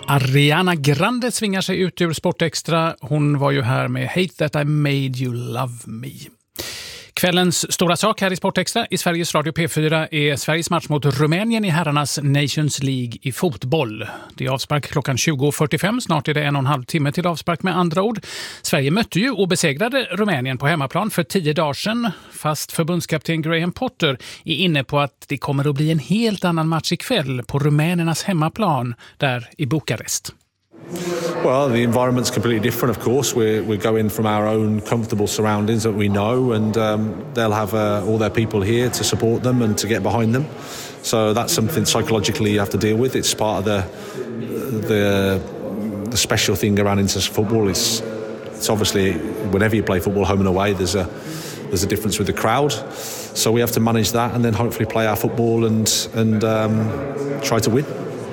Ariana Grande svingar sig ut ur Sportextra. Hon var ju här med Hate That I Made You Love Me. Kvällens stora sak här i Sportextra i Sveriges Radio P4 är Sveriges match mot Rumänien i herrarnas Nations League i fotboll. Det är avspark klockan 20.45. Snart är det 1,5 timme till avspark med andra ord. Sverige mötte ju och besegrade Rumänien på hemmaplan för 10 dagar sedan. Fast förbundskapten Graham Potter är inne på att det kommer att bli en helt annan match ikväll på rumänernas hemmaplan där i Bukarest. Well, the environment's completely different, of course. We're going from our own comfortable surroundings that we know, and they'll have all their people here to support them and to get behind them. So that's something psychologically you have to deal with. It's part of the special thing around international football. It's obviously whenever you play football, home and away, there's a difference with the crowd. So we have to manage that and then hopefully play our football and try to win.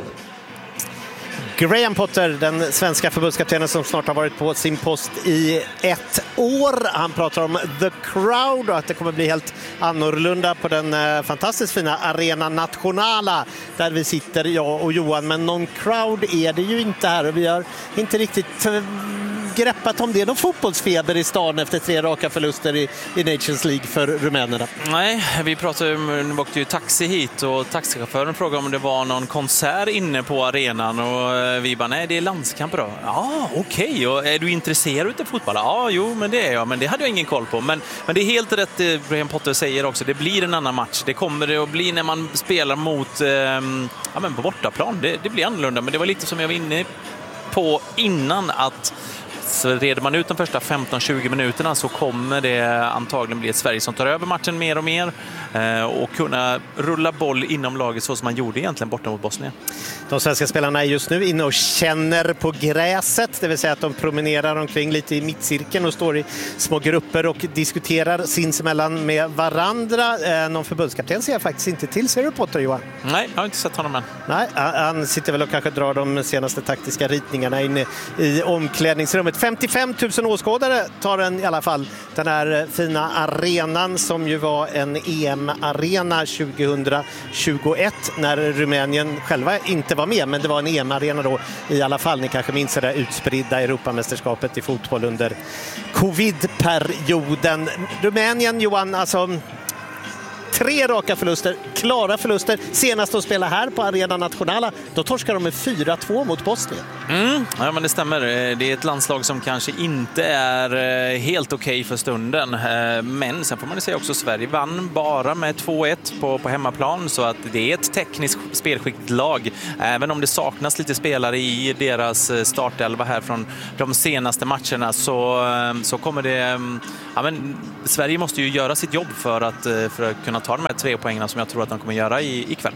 Graham Potter, den svenska förbundskaptenen som snart har varit på sin post i 1 år. Han pratar om the crowd och att det kommer bli helt annorlunda på den fantastiskt fina Arena Nationala där vi sitter, jag och Johan. Men någon crowd är det ju inte här och vi har inte riktigt greppat om det är någon fotbollsfeber i stan efter 3 raka förluster i Nations League för rumänerna. Nej, vi åkte ju taxi hit och taxichauffören frågade om det var någon konsert inne på arenan och vi bara, nej det är landskamp då. Ja, okej. Och är du intresserad av fotboll? Ja, jo, men det är jag. Men det hade jag ingen koll på. Men det är helt rätt Graham Potter säger också. Det blir en annan match. Det kommer det att bli när man spelar mot på bortaplan. Det blir annorlunda. Men det var lite som jag var inne på innan att så reder man ut de första 15-20 minuterna så kommer det antagligen bli ett Sverige som tar över matchen mer och mer och kunna rulla boll inom laget så som man gjorde egentligen borta mot Bosnien. De svenska spelarna är just nu inne och känner på gräset, det vill säga att de promenerar omkring lite i mittcirkeln och står i små grupper och diskuterar sinsemellan med varandra. Någon förbundskapten ser jag faktiskt inte till, ser du Potter, Johan? Nej, jag har inte sett honom än. Nej, han sitter väl och kanske drar de senaste taktiska ritningarna inne i omklädningsrummet. 55 000 åskådare tar den i alla fall, den här fina arenan som ju var en EM-arena 2021 när Rumänien själva inte var med, men det var en EM-arena då i alla fall. Ni kanske minns det utspridda Europamästerskapet i fotboll under covid-perioden. Rumänien, Johan, alltså 3 raka förluster, klara förluster. Senast de spelade här på Arena Nationala, då torskar de med 4-2 mot Bosnien. Ja, men det stämmer. Det är ett landslag som kanske inte är helt okej för stunden. Men sen får man säga också att Sverige vann bara med 2-1 på hemmaplan. Så att det är ett tekniskt spelskickligt lag. Även om det saknas lite spelare i deras startelva här från de senaste matcherna så kommer det... Ja, men Sverige måste ju göra sitt jobb för att kunna ta de här 3 poängerna som jag tror att de kommer göra ikväll.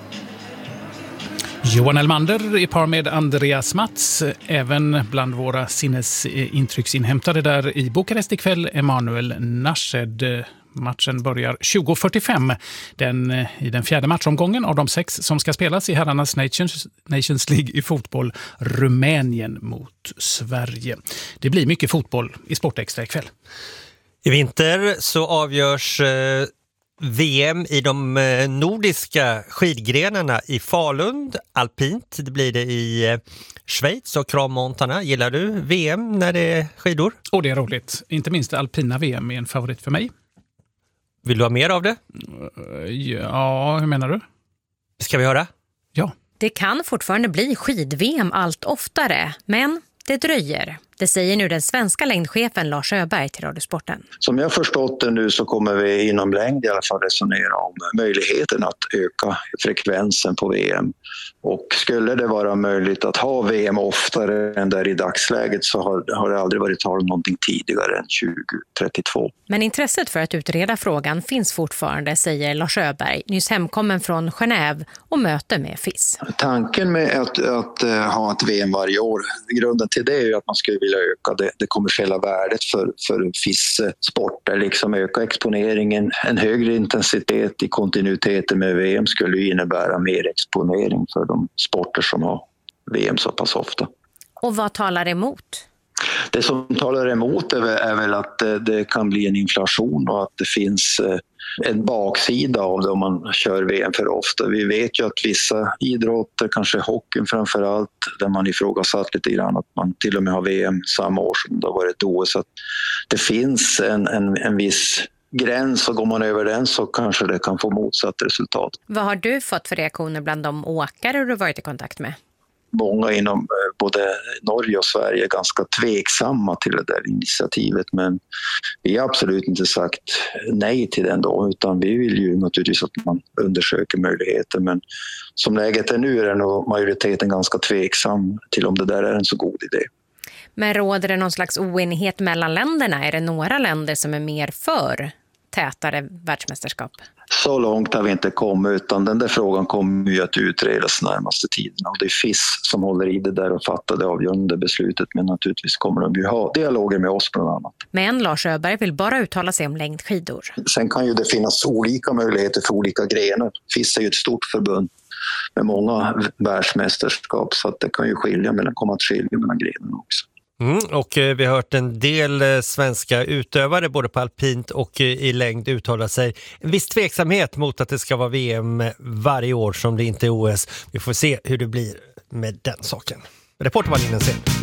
Johan Elmander i par med Andreas Mats, även bland våra sinnesintrycksinhämtade där i Bukarest ikväll, Emanuel Nashed. Matchen börjar 20.45 i den 4:e matchomgången av de 6 som ska spelas i herrarnas Nations League i fotboll. Rumänien mot Sverige. Det blir mycket fotboll i Sportextra ikväll. I vinter så avgörs VM i de nordiska skidgrenarna i Falun, alpint. Det blir det i Schweiz och Crans-Montana. Gillar du VM när det är skidor? Och det är roligt. Inte minst alpina VM är en favorit för mig. Vill du ha mer av det? Ja, hur menar du? Ska vi höra? Ja. Det kan fortfarande bli skid-VM allt oftare, men det dröjer. Det säger nu den svenska längdchefen Lars Öberg till Radiosporten. Som jag förstått det nu så kommer vi inom längd i alla fall resonera om möjligheten att öka frekvensen på VM. Och skulle det vara möjligt att ha VM oftare än där i dagsläget så har det aldrig varit tal om någonting tidigare än 2032. Men intresset för att utreda frågan finns fortfarande, säger Lars Öberg, nyss hemkommen från Genève och möte med FIS. Tanken med att ha ett VM varje år, grunden till det är ju att man skulle vilja öka det kommersiella värdet för FIS-sporter, liksom öka exponeringen. En högre intensitet i kontinuiteten med VM skulle ju innebära mer exponering för de sporter som har VM så pass ofta. Och vad talar emot? Det som talar emot är väl att det kan bli en inflation och att det finns en baksida av det om man kör VM för ofta. Vi vet ju att vissa idrotter, kanske hockeyn framför allt, där man ifrågasatt lite grann att man till och med har VM samma år som det har varit OS. Så att det finns en viss gräns, och går man över den så kanske det kan få motsatt resultat. Vad har du fått för reaktioner bland de åkare du varit i kontakt med? Många inom både Norge och Sverige är ganska tveksamma till det där initiativet, men vi har absolut inte sagt nej till den då, utan vi vill ju naturligtvis att man undersöker möjligheter, men som läget är nu är nog majoriteten ganska tveksam till om det där är en så god idé. Men råder det någon slags oenighet mellan länderna? Är det några länder som är mer för tätare världsmästerskap? Så långt har vi inte kommit, utan den där frågan kommer ju att utredas närmaste tiden. Och det är FIS som håller i det där och fattar det avgörande beslutet, men naturligtvis kommer de ju ha dialoger med oss bland annat. Men Lars Öberg vill bara uttala sig om längdskidor. Sen kan ju det finnas olika möjligheter för olika grenar. FIS är ju ett stort förbund med många världsmästerskap, så att det kan ju komma att skilja mellan grenarna också. Och vi har hört en del svenska utövare både på alpint och i längd uttala sig en viss tveksamhet mot att det ska vara VM varje år som det inte är OS. Vi får se hur det blir med den saken. Reporter var Linus.